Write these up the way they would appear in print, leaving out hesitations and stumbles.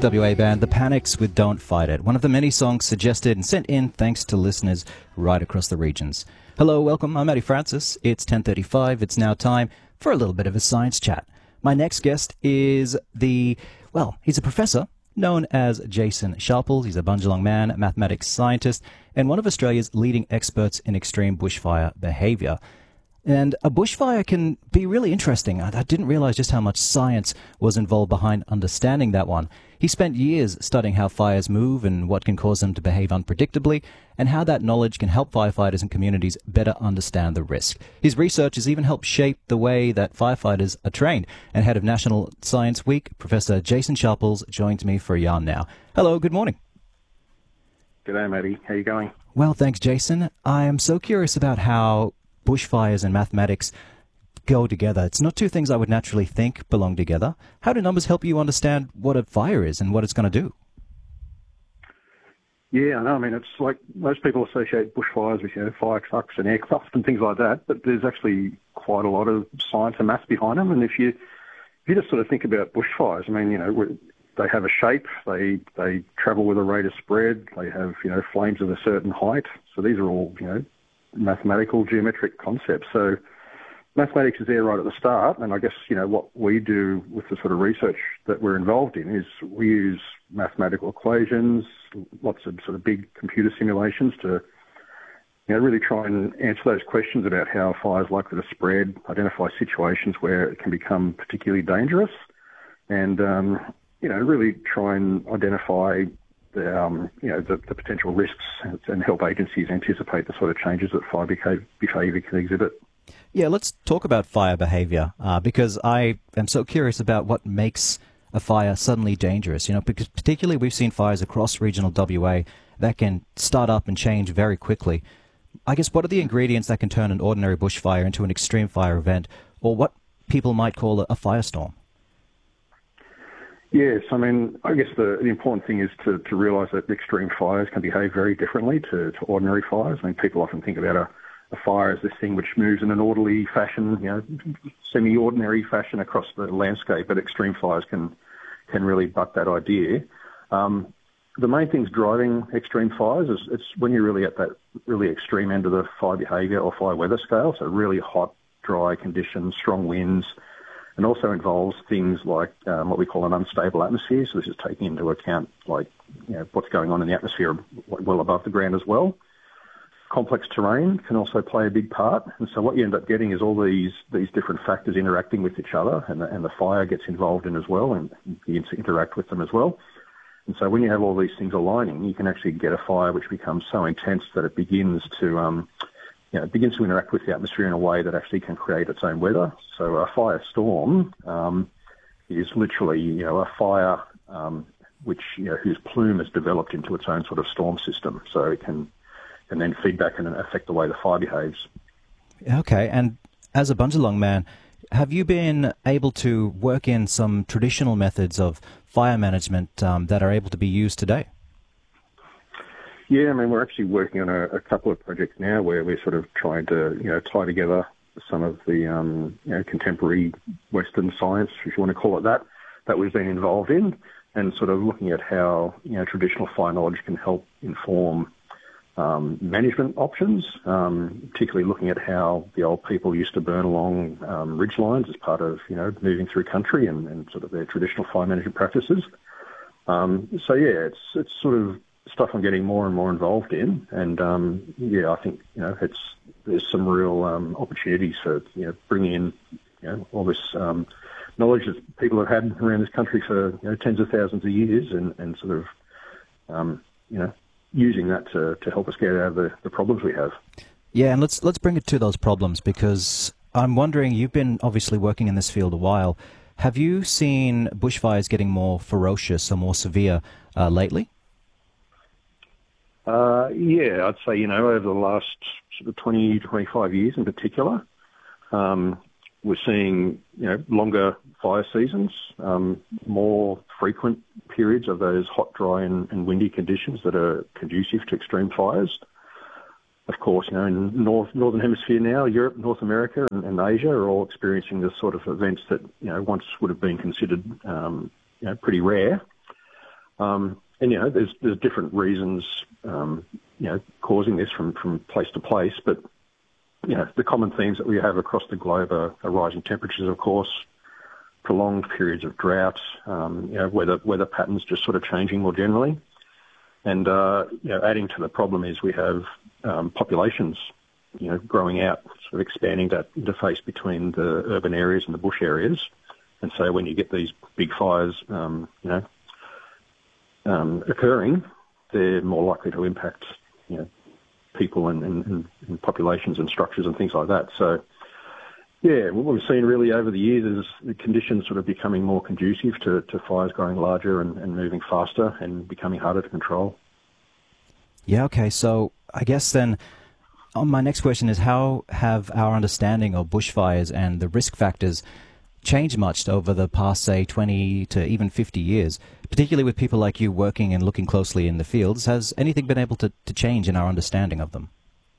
WA band The Panics with Don't Fight It, one of the many songs suggested and sent in thanks to listeners right across the regions. Hello, welcome, I'm Matty Francis. It's 10:35, it's now time for a little bit of a science chat. My next guest is he's a professor known as Jason Sharples. He's a Bundjalung man, a mathematics scientist, and one of Australia's leading experts in extreme bushfire behaviour. And a bushfire can be really interesting. I didn't realize just how much science was involved behind understanding that one. He spent years studying how fires move and what can cause them to behave unpredictably, and how that knowledge can help firefighters and communities better understand the risk. His research has even helped shape the way that firefighters are trained. And head of National Science Week, Professor Jason Sharples, joins me for a yarn now. Hello, good morning. G'day, Matty. How you going? Well, thanks, Jason. I am so curious about how bushfires and mathematics go together. It's not two things I would naturally think belong together. How do numbers help you understand what a fire is and what it's going to do? Yeah, I know. I mean, it's like most people associate bushfires with, fire trucks and aircraft and things like that, but there's actually quite a lot of science and maths behind them. And if you just sort of think about bushfires, I mean, they have a shape, they travel with a rate of spread, they have, flames of a certain height. So these are all, mathematical, geometric concepts. So mathematics is there right at the start, and I guess, what we do with the sort of research that we're involved in is we use mathematical equations, lots of sort of big computer simulations to, really try and answer those questions about how fire is likely to spread, identify situations where it can become particularly dangerous, and, really try and identify the potential risks and help agencies anticipate the sort of changes that fire behaviour can exhibit. Yeah, let's talk about fire behaviour, because I am so curious about what makes a fire suddenly dangerous. Because particularly we've seen fires across regional WA that can start up and change very quickly. I guess what are the ingredients that can turn an ordinary bushfire into an extreme fire event, or what people might call a firestorm? Yes, I mean, I guess the important thing is to realise that extreme fires can behave very differently to ordinary fires. I mean, people often think about a fire as this thing which moves in an orderly fashion, semi-ordinary fashion across the landscape, but extreme fires can really buck that idea. The main things driving extreme fires is it's when you're really at that really extreme end of the fire behaviour or fire weather scale, so really hot, dry conditions, strong winds, and also involves things like what we call an unstable atmosphere. So this is taking into account what's going on in the atmosphere well above the ground as well. Complex terrain can also play a big part. And so what you end up getting is all these different factors interacting with each other, and the fire gets involved in as well, and you interact with them as well. And so when you have all these things aligning, you can actually get a fire which becomes so intense that it begins to interact with the atmosphere in a way that actually can create its own weather. So a firestorm is literally, a fire whose plume has developed into its own sort of storm system. So it can then feed back and affect the way the fire behaves. Okay, and as a Bundjalung man, have you been able to work in some traditional methods of fire management that are able to be used today? Yeah, I mean, we're actually working on a couple of projects now where we're sort of trying to, tie together some of the, contemporary Western science, if you want to call it that we've been involved in, and sort of looking at how, traditional fire knowledge can help inform management options, particularly looking at how the old people used to burn along ridge lines as part of, moving through country and sort of their traditional fire management practices. It's sort of stuff I'm getting more and more involved in, and I think there's some real opportunities for bringing in all this knowledge that people have had around this country for tens of thousands of years, and sort of using that to help us get out of the problems we have. Yeah, and let's bring it to those problems, because I'm wondering, you've been obviously working in this field a while. Have you seen bushfires getting more ferocious or more severe lately? I'd say, over the last sort of 20, 25 years in particular, we're seeing, longer fire seasons, more frequent periods of those hot, dry and windy conditions that are conducive to extreme fires. Of course, in Northern Hemisphere now, Europe, North America and Asia are all experiencing the sort of events that, once would have been considered, pretty rare. And, there's different reasons, causing this from place to place. But, the common themes that we have across the globe are rising temperatures, of course, prolonged periods of drought, weather patterns just sort of changing more generally. And, adding to the problem is we have populations, growing out, sort of expanding that interface between the urban areas and the bush areas. And so when you get these big fires, occurring, they're more likely to impact, people and populations and structures and things like that. So, what we've seen really over the years is the conditions sort of becoming more conducive to fires growing larger and moving faster and becoming harder to control. Yeah, okay. So I guess then my next question is, how have our understanding of bushfires and the risk factors changed much over the past, say, 20 to even 50 years, particularly with people like you working and looking closely in the fields? Has anything been able to change in our understanding of them?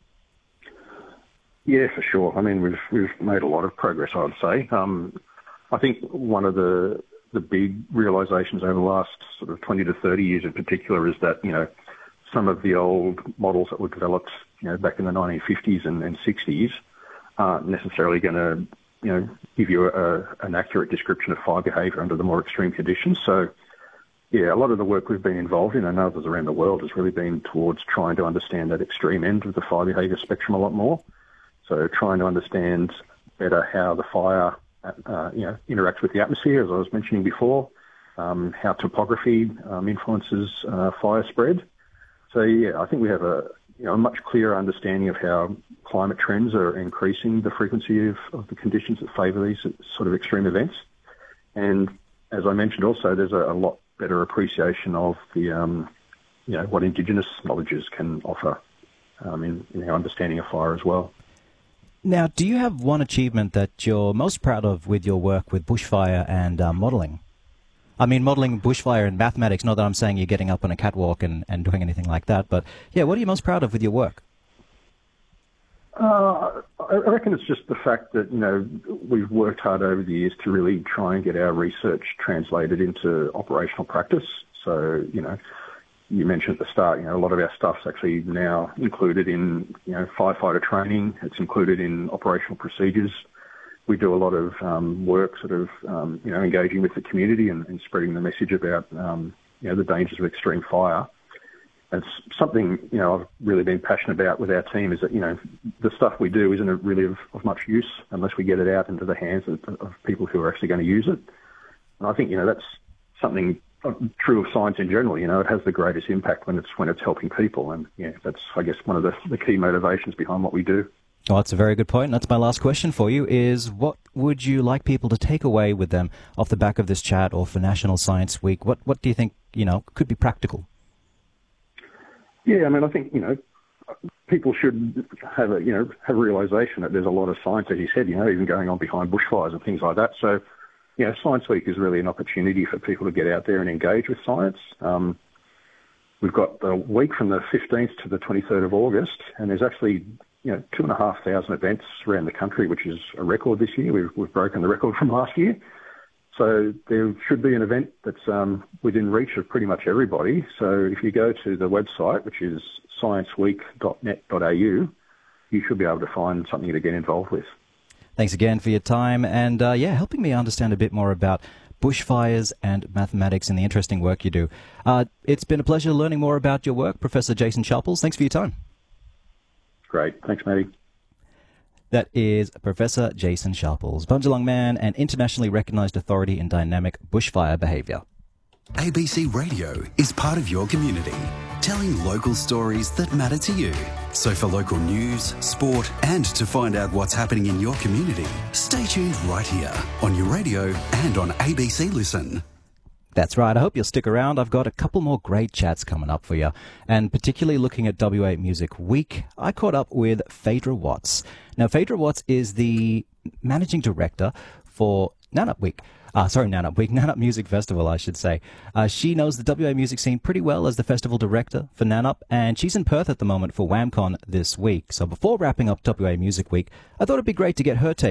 Yeah, for sure. I mean, we've made a lot of progress, I would say. I think one of the big realisations over the last sort of 20 to 30 years in particular is that, some of the old models that were developed, back in the 1950s and 60s aren't necessarily going to, give you an accurate description of fire behaviour under the more extreme conditions. So, a lot of the work we've been involved in and others around the world has really been towards trying to understand that extreme end of the fire behaviour spectrum a lot more. So trying to understand better how the fire, interacts with the atmosphere, as I was mentioning before, how topography influences fire spread. So, I think we have a much clearer understanding of how climate trends are increasing the frequency of the conditions that favour these sort of extreme events. And as I mentioned also, there's a lot better appreciation of the, what Indigenous knowledges can offer in our understanding of fire as well. Now, do you have one achievement that you're most proud of with your work with bushfire and modelling? I mean, modelling bushfire and mathematics, not that I'm saying you're getting up on a catwalk and doing anything like that, but what are you most proud of with your work? I reckon it's just the fact that, we've worked hard over the years to really try and get our research translated into operational practice. So, you mentioned at the start, a lot of our stuff's actually now included in, firefighter training. It's included in operational procedures. We do a lot of work sort of, engaging with the community and spreading the message about, the dangers of extreme fire. It's something, I've really been passionate about with our team is that, the stuff we do isn't really of much use unless we get it out into the hands of people who are actually going to use it. And I think, that's something true of science in general. It has the greatest impact when it's helping people. And, that's, I guess, one of the key motivations behind what we do. Well, that's a very good point. That's my last question for you is, what would you like people to take away with them off the back of this chat or for National Science Week? What do you think, could be practical? Yeah, I mean, I think, people should have a realisation that there's a lot of science, as you said, even going on behind bushfires and things like that. So, Science Week is really an opportunity for people to get out there and engage with science. We've got the week from the 15th to the 23rd of August, and there's actually 2,500 events around the country, which is a record this year. We've broken the record from last year. So there should be an event that's within reach of pretty much everybody. So if you go to the website, which is scienceweek.net.au, you should be able to find something to get involved with. Thanks again for your time and, helping me understand a bit more about bushfires and mathematics and the interesting work you do. It's been a pleasure learning more about your work, Professor Jason Sharples. Thanks for your time. Great. Thanks, Matty. That is Professor Jason Sharples, Bundjalung man and internationally recognised authority in dynamic bushfire behaviour. ABC Radio is part of your community, telling local stories that matter to you. So for local news, sport, and to find out what's happening in your community, stay tuned right here on your radio and on ABC Listen. That's right. I hope you'll stick around. I've got a couple more great chats coming up for you. And particularly looking at WA Music Week, I caught up with Phaedra Watts. Now, Phaedra Watts is the managing director for Nannup Music Festival, I should say. She knows the WA music scene pretty well as the festival director for Nannup, and she's in Perth at the moment for WAMCON this week. So before wrapping up WA Music Week, I thought it'd be great to get her take